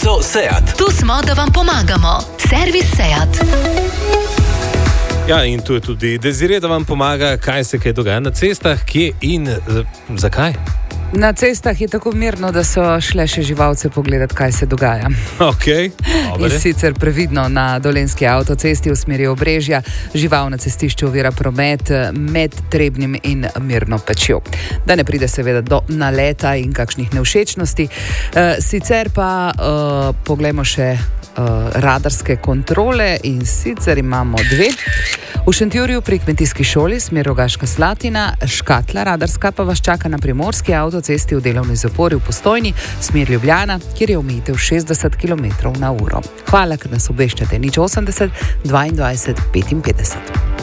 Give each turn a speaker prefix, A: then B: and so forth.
A: servisnico SEAT.
B: Tu smo, da vam pomagamo. Servis SEAT.
C: Ja, in tu je tudi Desiree, da vam pomaga, kaj se dogaja na cestah, kje in zakaj.
D: Na cestah je tako mirno, da so šle še živalce pogledati, kaj se dogaja.
C: Okay.
D: In sicer previdno na Dolenjski avtocesti v smeri Obrežja žival na cestišču ovira promet med Trebnjem in Mirno Pečjo. Da ne pride seveda do naleta in kakšnih nevšečnosti. Sicer pa poglejmo še radarske kontrole in sicer imamo dve. V Šentjurju pri kmetijski šoli smer Rogaška Slatina, škatla radarska pa vas čaka na Primorski avtocesti v delovni zapori v Postojni, smer Ljubljana, kjer je omejitev 60 km/h. Hvala, ker nas obveščate. 080 22 55.